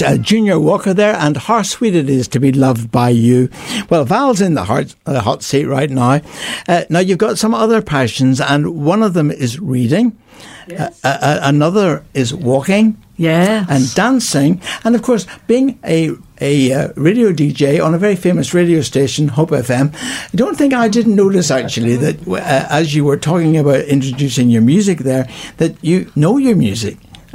Junior Walker there, and how sweet it is to be loved by you. Well, Val's in the hot seat right now. Now, you've got some other passions, and one of them is reading. Yes. Another is walking. Yes. And dancing. And, of course, being a radio DJ on a very famous radio station, Hope FM. I don't think I didn't notice, actually, that as you were talking about introducing your music there, that you know your music.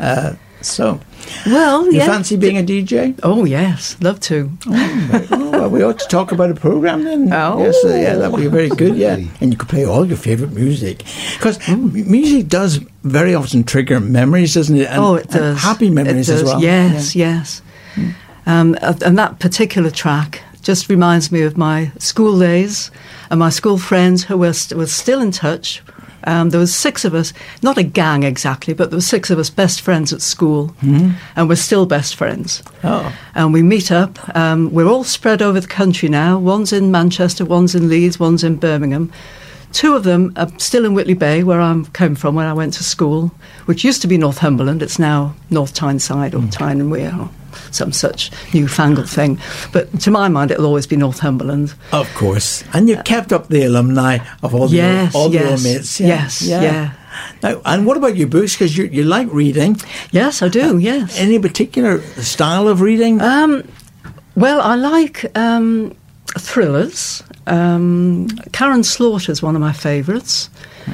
Well, you fancy being a DJ? Oh, yes. Love to. Well, we ought to talk about a program then. Oh. Yes, that would be very good, yeah. And you could play all your favourite music. Because music does very often trigger memories, doesn't it? And, it does. And happy memories as well. Yes, yes. And that particular track just reminds me of my school days and my school friends who were still in touch. There was 6 of us, not a gang exactly, but there were 6 of us best friends at school, and we're still best friends. Oh. And we meet up. We're all spread over the country now. One's in Manchester, one's in Leeds, one's in Birmingham. 2 of them are still in Whitley Bay, where I came from when I went to school, which used to be Northumberland. It's now North Tyneside or Tyne and Wear, or some such newfangled thing. But to my mind, it'll always be Northumberland. Of course. And you've kept up the alumni of all the old mates. Yeah. Yes, yeah. Now, and what about your books? Because you like reading. Yes, I do, yes. Any particular style of reading? Well, I like thrillers. Karen Slaughter's one of my favourites.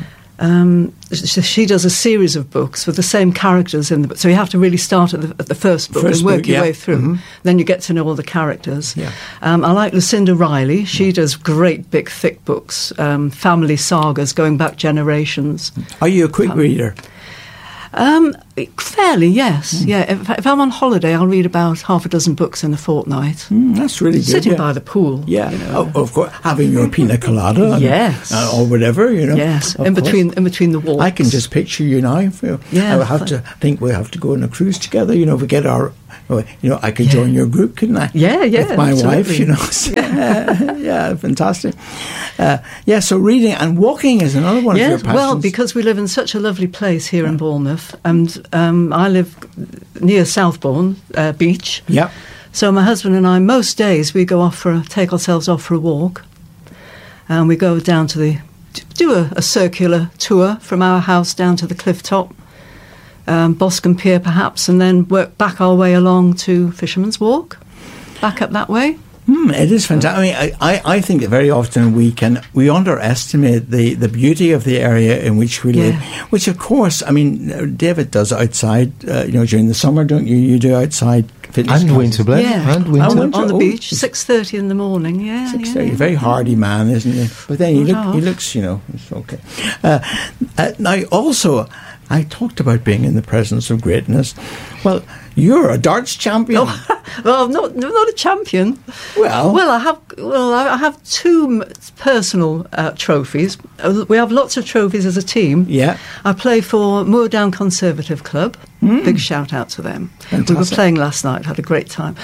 She does a series of books with the same characters in the book. So you have to really start at the first book and work your way through. Then you get to know all the characters. Yeah. I like Lucinda Riley. She does great, big, thick books, family sagas going back generations. Are you a quick reader? Fairly, yes. Yeah. If I'm on holiday, I'll read about half a dozen books in a fortnight. That's really good. Sitting by the pool. Yeah. You know. Of course, having your pina colada. Yes. Or whatever, you know. Yes. In between the walks. I can just picture you now. Yeah. I would have to think we'll have to go on a cruise together. You know, if we get our. You know, I could join your group, couldn't I? Yeah. With my absolutely. wife, you know. Yeah, fantastic. So reading and walking is another one of your passions. Well, because we live in such a lovely place here in Bournemouth, and I live near Southbourne Beach. Yeah. So my husband and I, most days, we go take ourselves off for a walk, and we go down to do a circular tour from our house down to the cliff top. Boscombe Pier perhaps, and then work back our way along to Fisherman's Walk, back up that way. It is fantastic. I mean, I think that very often we underestimate the beauty of the area in which we live, which of course, I mean, David does outside, during the summer, don't you? You do outside fitness and winter, Blair. Yeah, and winter. On the beach, 6:30 in the morning. Yeah, 6:30. Very hardy man, isn't he? But then he looks, it's okay. Now, also, I talked about being in the presence of greatness. Well, you're a darts champion. Well, not a champion. Well, I have 2 personal trophies. We have lots of trophies as a team. Yeah. I play for Moordown Conservative Club. Big shout out to them. Fantastic. We were playing last night. Had a great time.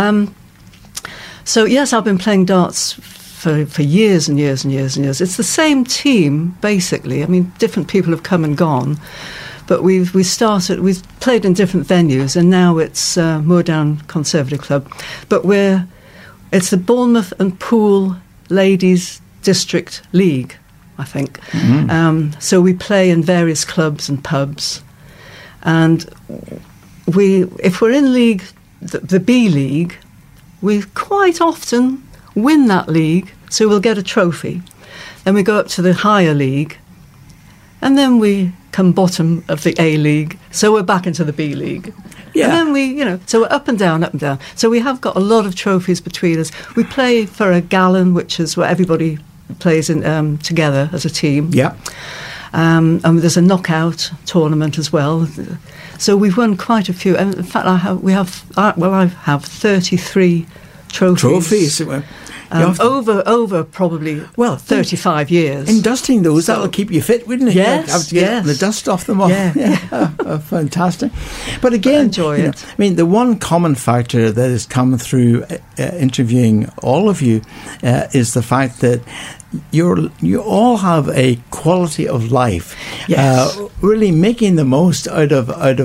So yes, I've been playing darts for years and years and years and years. It's the same team, basically. I mean, different people have come and gone, but we've played in different venues, and now it's Moordown Conservative Club. But it's the Bournemouth and Poole Ladies District League, I think. So we play in various clubs and pubs, and if we're in league, the B League, we quite often win that league, so we'll get a trophy. Then we go up to the higher league, and then we come bottom of the A League, so we're back into the B League. Yeah. And then so we're up and down, up and down. So we have got a lot of trophies between us. We play for a Gallon, which is where everybody plays in, together as a team. Yeah. And there's a knockout tournament as well. So we've won quite a few. In fact, I have 33 trophies. Over probably 35 years. In dusting those, that'll keep you fit, wouldn't it? Yes, have to get the dust off them off. Yeah. Fantastic. But again, enjoy it. I mean, the one common factor that has come through interviewing all of you is the fact that you all have a quality of life. Yes. Really making the most out of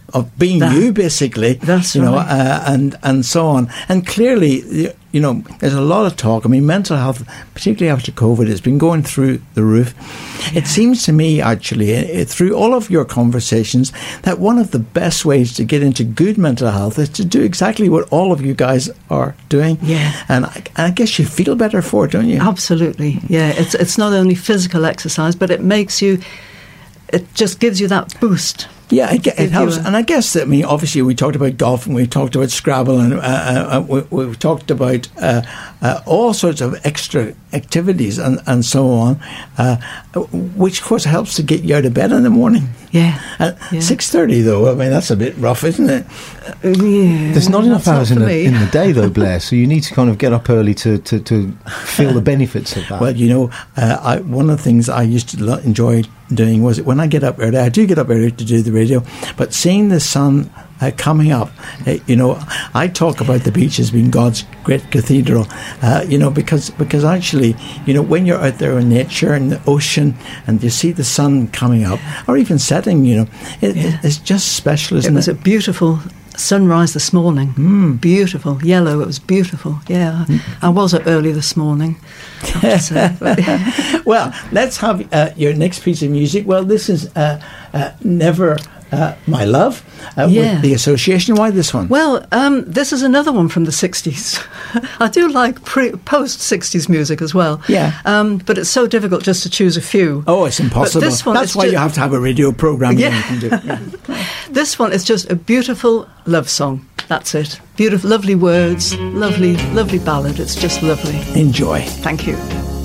being you, basically. That's you know, right. And so on. And clearly, you know, there's a lot of talk. I mean, mental health, particularly after COVID, has been going through the roof. Yeah. It seems to me, actually, through all of your conversations, that one of the best ways to get into good mental health is to do exactly what all of you guys are doing. Yeah. And I guess you feel better for it, don't you? Absolutely. Yeah. It's not only physical exercise, but it makes you, it just gives you that boost. Yeah, it helps. And I guess that, I mean, obviously we talked about golf and we talked about Scrabble and we've talked about all sorts of extra activities and so on, which of course helps to get you out of bed in the morning. Yeah. 6:30 though, I mean, that's a bit rough, isn't it? Yeah. There's not enough hours in the day though, Blair, so you need to kind of get up early to feel the benefits of that. Well, you know, one of the things I used to enjoy doing was when I get up early, I do get up early to do the radio, but seeing the sun coming up, you know, I talk about the beach as being God's great cathedral, you know, because actually, you know, when you're out there in nature and the ocean and you see the sun coming up or even setting, you know, it's just special, isn't it? It was a beautiful sunrise this morning. Beautiful. Yellow, it was beautiful. Yeah. I was up early this morning. Well, let's have your next piece of music. Well, this is Never My Love with the Association. Why this one? Well, this is another one from the 60s. I do like post-60s music as well. Yeah. But it's so difficult just to choose a few. Oh, it's impossible. This one, that's why you have to have a radio program. Yeah. You can do. Yeah. This one is just a beautiful love song. That's it. Beautiful, lovely words, lovely ballad. It's just lovely. Enjoy. Thank you.